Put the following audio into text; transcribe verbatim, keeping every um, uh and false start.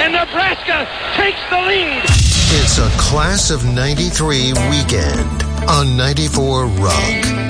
and Nebraska takes the lead. It's a Class of ninety-three weekend on ninety-four Rock.